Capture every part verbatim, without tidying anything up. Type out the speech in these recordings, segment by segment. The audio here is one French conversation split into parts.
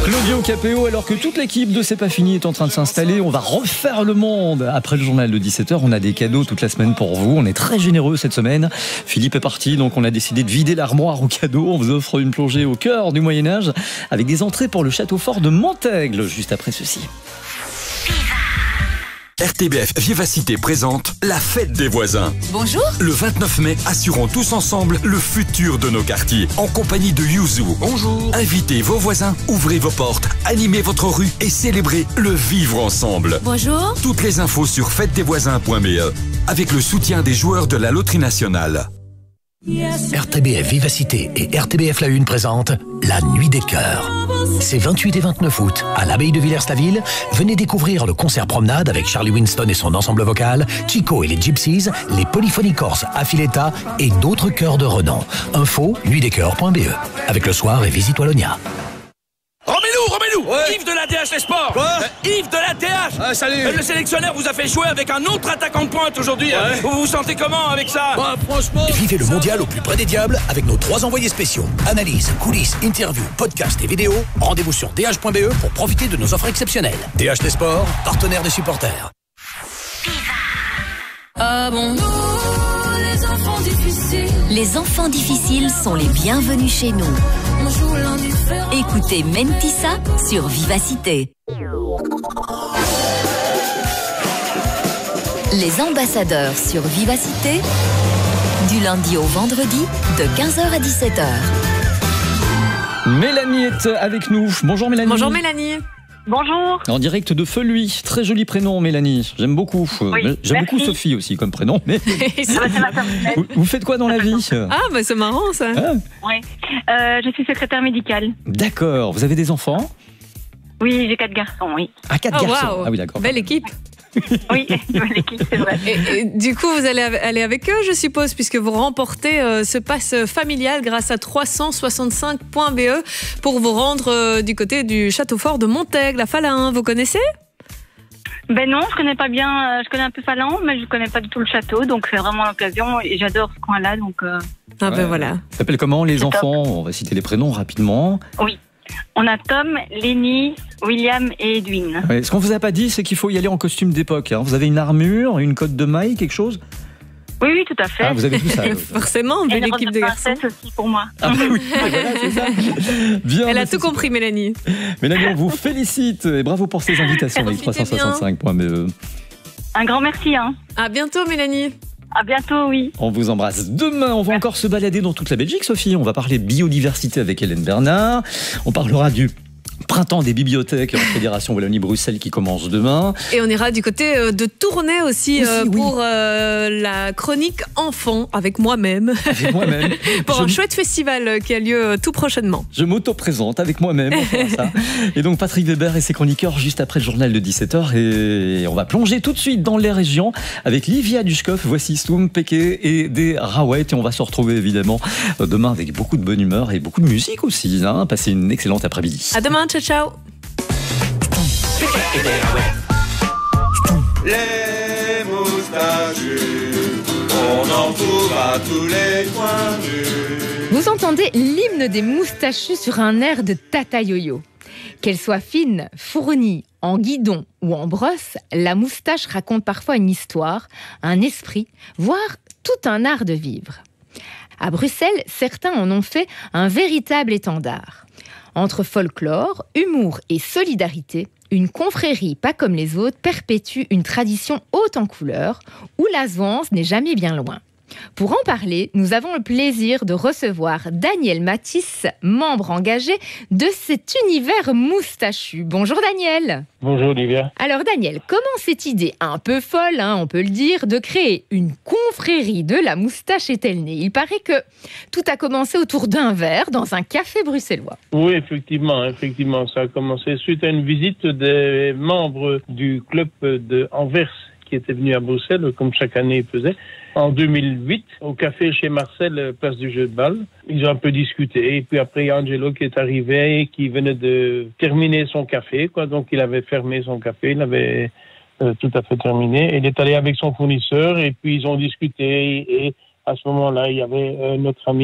Claudio Capéo, alors que toute l'équipe de C'est pas fini est en train de s'installer, on va refaire le monde. Après le journal de dix-sept heures, on a des cadeaux toute la semaine pour vous. On est très généreux cette semaine. Philippe est parti, donc on a décidé de vider l'armoire aux cadeaux. On vous offre une plongée au cœur du Moyen-Âge avec des entrées pour le château fort de Montaigle, juste après ceci. R T B F Vivacité présente la fête des voisins. Bonjour. Le vingt-neuf mai, assurons tous ensemble le futur de nos quartiers en compagnie de Yuzu. Bonjour. Invitez vos voisins, ouvrez vos portes, animez votre rue et célébrez le vivre ensemble. Bonjour. Toutes les infos sur fête des voisins point b e avec le soutien des joueurs de la Loterie Nationale. R T B F Vivacité et R T B F La Une présentent la Nuit des Cœurs. C'est vingt-huit et vingt-neuf août, à l'abbaye de Villers-la-Ville. Venez découvrir le concert promenade avec Charlie Winston et son ensemble vocal, Chico et les Gypsies, les Polyphonies Corses Affiletta et d'autres chœurs de renom. Info nuit des cœurs point b e avec le soir et visite Wallonia. Remets-nous, remets-nous Ouais. Yves de l'A T H Les Sports. Quoi euh, Yves de l'A T H. Ah, salut. Euh, Le sélectionneur vous a fait jouer avec un autre attaquant de pointe aujourd'hui. Ouais. euh, Vous vous sentez comment avec ça? Bah, franchement... Vivez le mondial au plus près des diables avec nos trois envoyés spéciaux. Analyse, coulisses, interviews, podcasts et vidéos. Rendez-vous sur d h point b e pour profiter de nos offres exceptionnelles. D H Les Sports, partenaire des supporters. Ah bon? Les enfants difficiles. Les enfants difficiles sont les bienvenus chez nous. Écoutez Mentissa sur Vivacité. Les ambassadeurs sur Vivacité, du lundi au vendredi, de quinze heures à dix-sept heures. Mélanie est avec nous. Bonjour Mélanie. Bonjour Mélanie. Bonjour. En direct de Feluy. Très joli prénom Mélanie. J'aime beaucoup. Oui, J'aime merci. beaucoup Sophie aussi comme prénom. Mais Ah bah, c'est ma personnelle. vous, vous faites quoi dans la vie? Ah bah c'est marrant ça. Ah, Oui. Euh, je suis secrétaire médicale. d'accord. Vous avez des enfants? Oui, j'ai quatre garçons, oui. Ah, quatre Oh, garçons. waouh. Ah oui, d'accord. Belle équipe. Oui, l'équipe, c'est vrai. Et, et du coup, vous allez av- aller avec eux, je suppose, puisque vous remportez euh, ce pass familial grâce à trois cent soixante-cinq point b e pour vous rendre euh, du côté du château fort de Montaigle, à Falain. Vous connaissez? Ben non, je connais pas bien, euh, je connais un peu Falain, mais je connais pas du tout le château, donc c'est vraiment l'occasion et j'adore ce coin-là, donc euh, Ah ben Ouais. voilà. Ça s'appelle comment les C'est top. enfants? On va citer les prénoms rapidement. oui. On a Tom, Lenny, William et Edwin. Ouais, ce qu'on vous a pas dit, c'est qu'il faut y aller en costume d'époque. Hein. Vous avez une armure, une cotte de maille, quelque chose? Oui, oui, tout à fait. Ah, vous avez tout ça. Forcément, et belle une robe équipe de garçons. princesse aussi pour moi. Ah bah oui, voilà, c'est ça. Bien, Elle a mais tout c'est compris, Mélanie. super. Mélanie, on vous félicite et bravo pour ces invitations avec Profitez trois cent soixante-cinq point b e. Un grand merci, hein. À bientôt, Mélanie. À bientôt, oui. On vous embrasse. Demain, on va encore se balader dans toute la Belgique, Sophie. On va parler biodiversité avec Hélène Bernard. On parlera du printemps des bibliothèques en Fédération Wallonie-Bruxelles qui commence demain. Et on ira du côté euh, de Tournai aussi, Aussi, euh, oui. pour euh, la chronique enfant avec moi-même. Avec moi-même. Pour Je- un chouette festival euh, qui a lieu euh, tout prochainement. Je m'auto-présente avec moi-même. on fera ça. Et donc Patrick Weber et ses chroniqueurs juste après le journal de dix-sept heures. Et on va plonger tout de suite dans les régions avec Livia Dushkov. Voici Stoum, Péké et des Rawet. Et on va se retrouver évidemment demain avec beaucoup de bonne humeur et beaucoup de musique aussi. Hein. Passez une excellente après-midi. À demain, ciao ciao. Les moustachus, on en trouve à tous les coins du... Vous entendez l'hymne des moustachus sur un air de Tata Yo-Yo. Qu'elle soit fine, fournie, en guidon ou en brosse, la moustache raconte parfois une histoire, un esprit, voire tout un art de vivre. À Bruxelles, certains en ont fait un véritable étendard. Entre folklore, humour et solidarité, une confrérie pas comme les autres perpétue une tradition haute en couleurs où la zouance n'est jamais bien loin. Pour en parler, nous avons le plaisir de recevoir Daniel Matisse, membre engagé de cet univers moustachu. Bonjour Daniel. Bonjour Olivia. Alors Daniel, comment cette idée un peu folle, hein, on peut le dire, de créer une confrérie de la moustache est-elle née? Il paraît que tout a commencé autour d'un verre dans un café bruxellois. Oui, effectivement, effectivement, ça a commencé suite à une visite des membres du club de Anvers qui étaient venus à Bruxelles, comme chaque année ils faisaient, en deux mille huit, au café chez Marcel, place du jeu de balle. Ils ont un peu discuté, et puis après, il y a Angelo qui est arrivé, et qui venait de terminer son café, quoi. Donc il avait fermé son café, il avait euh, tout à fait terminé. Il est allé avec son fournisseur, et puis ils ont discuté, et à ce moment-là, il y avait euh, notre ami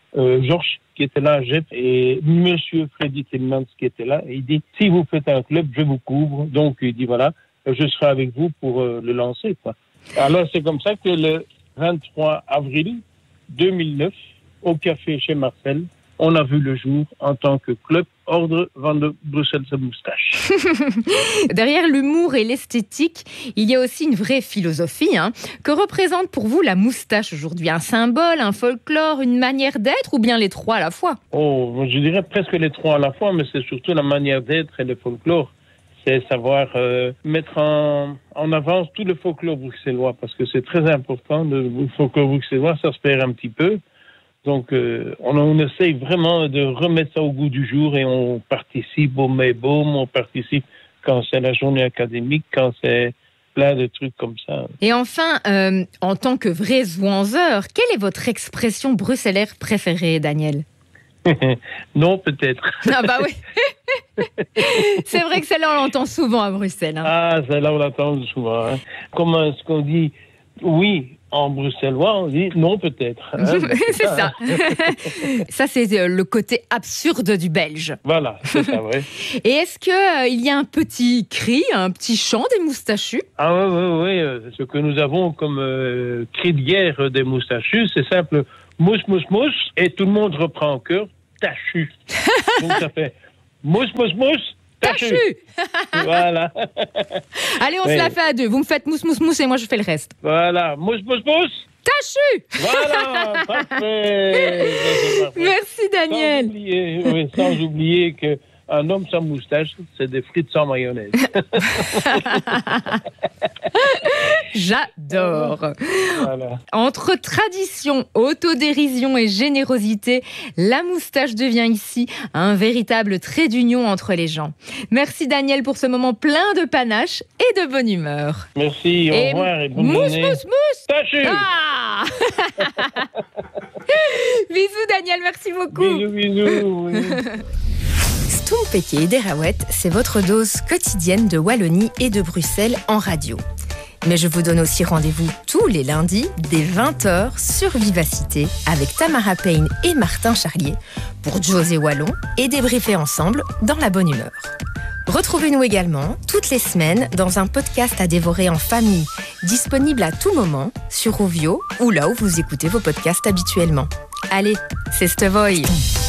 euh, Georges qui était là, Jeff, et Monsieur Freddy Tillmans qui était là. Et il dit, si vous faites un club, je vous couvre. Donc, il dit, voilà, je serai avec vous pour euh, le lancer, quoi. Alors, c'est comme ça que le vingt-trois avril deux mille neuf, au café chez Marcel, on a vu le jour en tant que club Ordre van de Bruxelles Moustache. Derrière l'humour et l'esthétique, il y a aussi une vraie philosophie. Hein. Que représente pour vous la moustache aujourd'hui? Un symbole, un folklore, une manière d'être ou bien les trois à la fois? Oh, je dirais presque les trois à la fois, mais c'est surtout la manière d'être et le folklore. C'est savoir euh, mettre en, en avance tout le folklore bruxellois, parce que c'est très important. Le folklore bruxellois, ça se perd un petit peu. Donc, euh, on, on essaye vraiment de remettre ça au goût du jour et on participe au Maybaume, on participe quand c'est la journée académique, quand c'est plein de trucs comme ça. Et enfin, euh, en tant que vrai zouanzeur, quelle est votre expression bruxellaire préférée, Daniel? Non, peut-être. Ah bah oui. C'est vrai que celle-là, on l'entend souvent à Bruxelles. Hein. Ah, celle-là, on l'entend souvent. Hein. Comment est-ce qu'on dit oui en bruxellois, on dit non, peut-être. Hein. C'est ça. Ça, c'est le côté absurde du belge. Voilà, c'est ça, oui. Et est-ce qu'il euh, y a un petit cri, un petit chant des moustachus? Ah oui, oui, oui. Ce que nous avons comme euh, cri de guerre des moustachus, c'est simple. Mousse, mousse, mousse. Et tout le monde reprend en chœur. Tachu. Donc ça fait mousse, mousse, mousse. Tachu. Voilà. Allez, on oui. se la fait à deux. Vous me faites mousse, mousse, mousse et moi je fais le reste. Voilà. Mousse, mousse, mousse. Tachu. Voilà. Parfait. Merci, Daniel. Sans oublier, oui, sans oublier que un homme sans moustache, c'est des frites sans mayonnaise. J'adore. Voilà. Entre tradition, autodérision et générosité, la moustache devient ici un véritable trait d'union entre les gens. Merci Daniel pour ce moment plein de panache et de bonne humeur. Merci, au et revoir et bonne mousse, journée. Mousse, mousse, Tachu. Ah Bisous Daniel, merci beaucoup. Bisous, bisous. Oui. Stompeke et Derawet, c'est votre dose quotidienne de Wallonie et de Bruxelles en radio. Mais je vous donne aussi rendez-vous tous les lundis dès vingt heures sur Vivacité avec Tamara Payne et Martin Charlier pour José Wallon et débriefer ensemble dans la bonne humeur. Retrouvez-nous également toutes les semaines dans un podcast à dévorer en famille, disponible à tout moment sur Ovio ou là où vous écoutez vos podcasts habituellement. Allez, c'est Stevoy.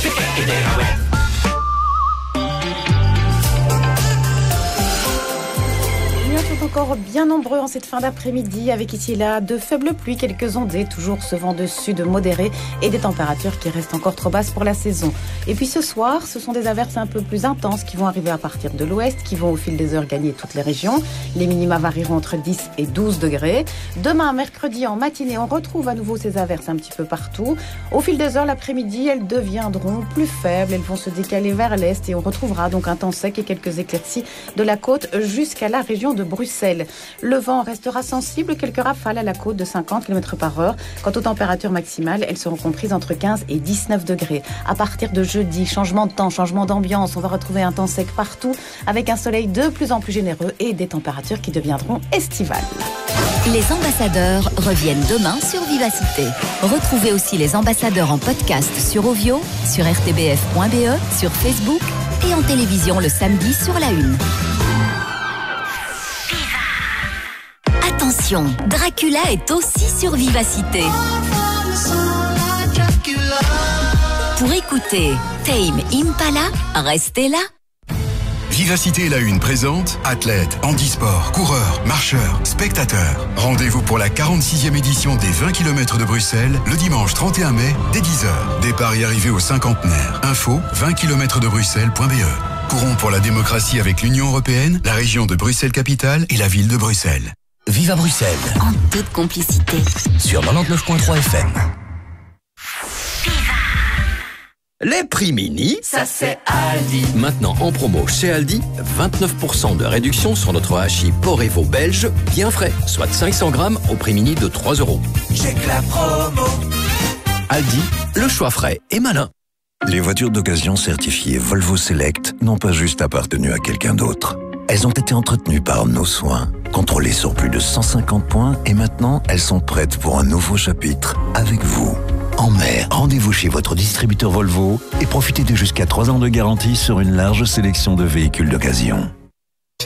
Encore bien nombreux en cette fin d'après-midi, avec ici et là de faibles pluies, quelques ondées, toujours ce vent de sud modéré et des températures qui restent encore trop basses pour la saison. Et puis ce soir, ce sont des averses un peu plus intenses qui vont arriver à partir de l'ouest, qui vont au fil des heures gagner toutes les régions. Les minima varieront entre dix et douze degrés. Demain, mercredi, en matinée, on retrouve à nouveau ces averses un petit peu partout. Au fil des heures, l'après-midi, elles deviendront plus faibles, elles vont se décaler vers l'est et on retrouvera donc un temps sec et quelques éclaircies de la côte jusqu'à la région de Bruxelles. Le vent restera sensible, quelques rafales à la côte de cinquante kilomètres par heure. Quant aux températures maximales, elles seront comprises entre quinze et dix-neuf degrés. À partir de jeudi, changement de temps, changement d'ambiance, on va retrouver un temps sec partout avec un soleil de plus en plus généreux et des températures qui deviendront estivales. Les ambassadeurs reviennent demain sur Vivacité. Retrouvez aussi les ambassadeurs en podcast sur Ovio, sur r t b f point b e, sur Facebook et en télévision le samedi sur la une. Attention, Dracula est aussi sur Vivacité. Pour écouter Tame Impala, restez là. Vivacité La Une présente athlètes, handisport, coureurs, marcheurs, spectateurs. Rendez-vous pour la quarante-sixième édition des vingt kilomètres de Bruxelles le dimanche trente et un mai dès dix heures. Départ et arrivée au cinquantenaire. Info vingt kilomètres de bruxelles point b e. Courons pour la démocratie avec l'Union européenne, la région de Bruxelles-Capitale et la ville de Bruxelles. Vive à Bruxelles. En toute complicité. Sur quatre-vingt-dix-neuf virgule trois F M. Les prix mini, ça c'est Aldi. Maintenant en promo chez Aldi, vingt-neuf pour cent de réduction sur notre hachis Porc-Évo belge, bien frais, soit cinq cents grammes au prix mini de trois euros. J'ai que la promo. Aldi, le choix frais et malin. Les voitures d'occasion certifiées Volvo Select n'ont pas juste appartenu à quelqu'un d'autre. Elles ont été entretenues par nos soins, contrôlées sur plus de cent cinquante points et maintenant elles sont prêtes pour un nouveau chapitre avec vous. En mai, rendez-vous chez votre distributeur Volvo et profitez de jusqu'à trois ans de garantie sur une large sélection de véhicules d'occasion.